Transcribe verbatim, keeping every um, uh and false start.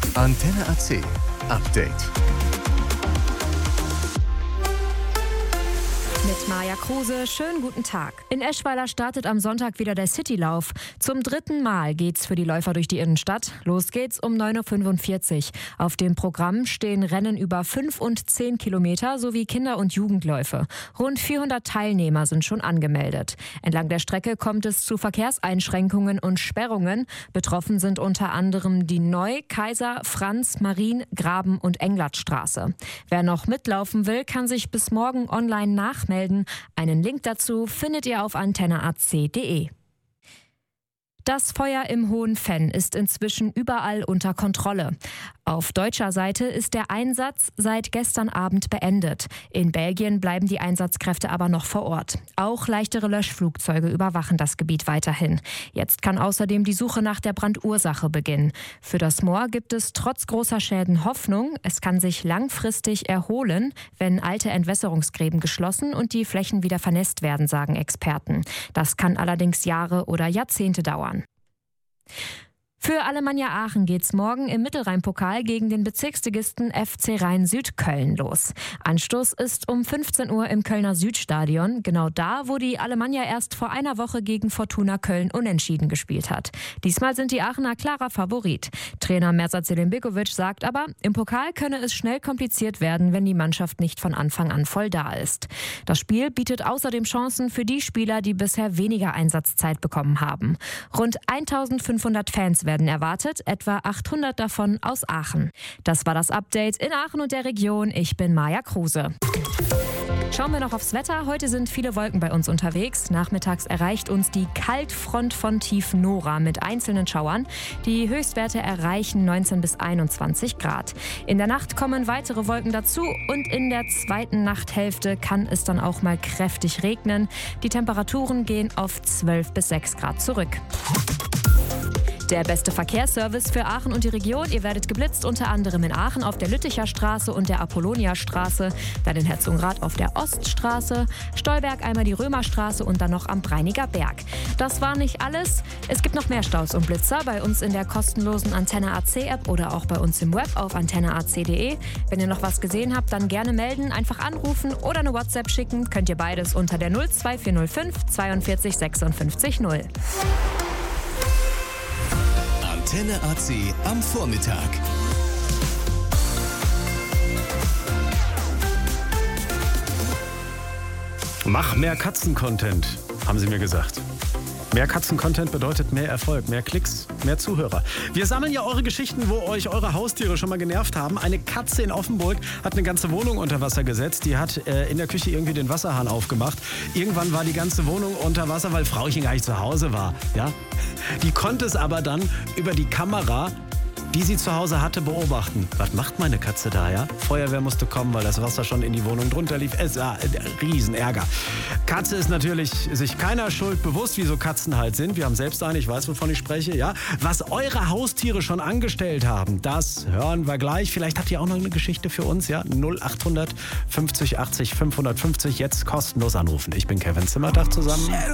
Antenne A C Update. Mit Maja Kruse, schönen guten Tag. In Eschweiler startet am Sonntag wieder der Citylauf. Zum dritten Mal geht's für die Läufer durch die Innenstadt. Los geht's um neun Uhr fünfundvierzig. Auf dem Programm stehen Rennen über fünf und zehn Kilometer sowie Kinder- und Jugendläufe. Rund vierhundert Teilnehmer sind schon angemeldet. Entlang der Strecke kommt es zu Verkehrseinschränkungen und Sperrungen. Betroffen sind unter anderem die Neu-, Kaiser-, Franz-, Marien-, Graben- und Englertstraße. Wer noch mitlaufen will, kann sich bis morgen online nachmelden. Einen Link dazu findet ihr auf antenne a c punkt de. Das Feuer im Hohen Venn ist inzwischen überall unter Kontrolle. Auf deutscher Seite ist der Einsatz seit gestern Abend beendet. In Belgien bleiben die Einsatzkräfte aber noch vor Ort. Auch leichtere Löschflugzeuge überwachen das Gebiet weiterhin. Jetzt kann außerdem die Suche nach der Brandursache beginnen. Für das Moor gibt es trotz großer Schäden Hoffnung. Es kann sich langfristig erholen, wenn alte Entwässerungsgräben geschlossen und die Flächen wieder vernässt werden, sagen Experten. Das kann allerdings Jahre oder Jahrzehnte dauern. Für Alemannia Aachen geht's morgen im Mittelrhein-Pokal gegen den Bezirksligisten F C Rhein-Süd Köln los. Anstoß ist um fünfzehn Uhr im Kölner Südstadion, genau da, wo die Alemannia erst vor einer Woche gegen Fortuna Köln unentschieden gespielt hat. Diesmal sind die Aachener klarer Favorit. Trainer Merzat Selimbegovic sagt aber, im Pokal könne es schnell kompliziert werden, wenn die Mannschaft nicht von Anfang an voll da ist. Das Spiel bietet außerdem Chancen für die Spieler, die bisher weniger Einsatzzeit bekommen haben. Rund eintausendfünfhundert Fans werden erwartet, etwa achthundert davon aus Aachen. Das war das Update in Aachen und der Region. Ich bin Maja Kruse. Schauen wir noch aufs Wetter. Heute sind viele Wolken bei uns unterwegs. Nachmittags erreicht uns die Kaltfront von Tief Nora mit einzelnen Schauern. Die Höchstwerte erreichen neunzehn bis einundzwanzig Grad. In der Nacht kommen weitere Wolken dazu und in der zweiten Nachthälfte kann es dann auch mal kräftig regnen. Die Temperaturen gehen auf zwölf bis sechs Grad zurück. Der beste Verkehrsservice für Aachen und die Region. Ihr werdet geblitzt, unter anderem in Aachen auf der Lütticher Straße und der Apollonia-Straße, dann in Herzogenrath auf der Oststraße, Stolberg einmal die Römerstraße und dann noch am Breiniger Berg. Das war nicht alles. Es gibt noch mehr Staus und Blitzer bei uns in der kostenlosen Antenne A C App oder auch bei uns im Web auf antenne a c punkt de. Wenn ihr noch was gesehen habt, dann gerne melden, einfach anrufen oder eine WhatsApp schicken. Könnt ihr beides unter der null zwei vier null fünf zweiundvierzig sechsundfünfzig null. Antenne A C am Vormittag. Mach mehr Katzen-Content, haben sie mir gesagt. Mehr Katzen-Content bedeutet mehr Erfolg, mehr Klicks, mehr Zuhörer. Wir sammeln ja eure Geschichten, wo euch eure Haustiere schon mal genervt haben. Eine Katze in Offenburg hat eine ganze Wohnung unter Wasser gesetzt. Die hat äh, in der Küche irgendwie den Wasserhahn aufgemacht. Irgendwann war die ganze Wohnung unter Wasser, weil Frauchen gar nicht zu Hause war. Ja? Die konnte es aber dann über die Kamera, die sie zu Hause hatte, beobachten. Was macht meine Katze da, ja? Feuerwehr musste kommen, weil das Wasser schon in die Wohnung drunter lief. Es war ein Riesenärger. Katze ist natürlich sich keiner Schuld bewusst, wie so Katzen halt sind. Wir haben selbst eine, ich weiß, wovon ich spreche, ja? Was eure Haustiere schon angestellt haben, das hören wir gleich. Vielleicht habt ihr auch noch eine Geschichte für uns, ja? null achthundert fünfzig achtzig fünfhundertfünfzig, jetzt kostenlos anrufen. Ich bin Kevin Zimmerdach zusammen.